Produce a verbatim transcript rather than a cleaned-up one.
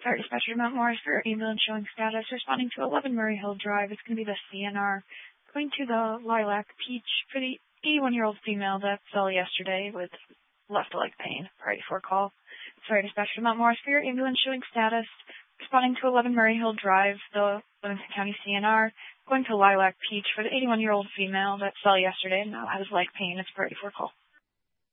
Sorry, dispatcher to Mount Morris for ambulance showing status. Responding to eleven Murray Hill Drive. It's going to be the C N R. Going to the Lilac Peach for the eighty-one-year-old female that fell yesterday with left leg pain. Priority four call. Sorry, dispatcher to Mount Morris for your ambulance showing status. Responding to eleven Murray Hill Drive, the Livingston County C N R. Going to Lilac Peach for the eighty-one-year-old female that fell yesterday and now has leg pain. It's priority four call.